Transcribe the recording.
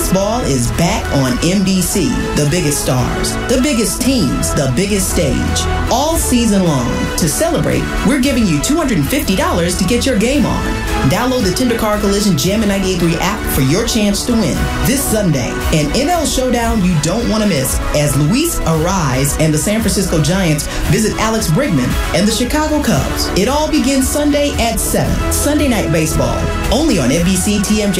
Baseball is back on NBC. The biggest stars, the biggest teams, the biggest stage. All season long. To celebrate, we're giving you $250 to get your game on. Download the Tender Car Collision Jammin' 98.3 app for your chance to win. This Sunday, an NL showdown you don't want to miss as Luis Arraez and the San Francisco Giants visit Alex Bregman and the Chicago Cubs. It all begins Sunday at 7. Sunday Night Baseball, only on NBC TMJ.